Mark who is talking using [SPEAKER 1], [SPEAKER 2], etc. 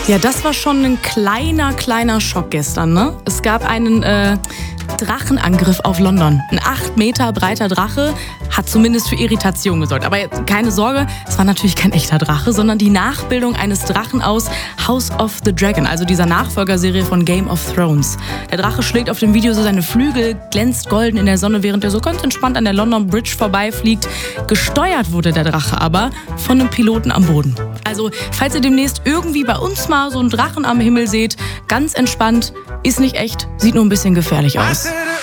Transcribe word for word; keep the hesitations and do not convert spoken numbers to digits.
[SPEAKER 1] Ja, das war schon ein kleiner, kleiner Schock gestern, ne? Es gab einen äh, Drachenangriff auf London. Ein acht Meter breiter Drache hat zumindest für Irritation gesorgt. Aber keine Sorge, es war natürlich kein echter Drache, sondern die Nachbildung eines Drachen aus House of the Dragon, also dieser Nachfolgerserie von Game of Thrones. Der Drache schlägt auf dem Video so seine Flügel, glänzt golden in der Sonne, während er so ganz entspannt an der London Bridge vorbeifliegt. Gesteuert wurde der Drache aber von einem Piloten am Boden. Also, falls ihr demnächst irgendwie bei uns mal so einen Drachen am Himmel seht, ganz entspannt, ist nicht echt, sieht nur ein bisschen gefährlich aus.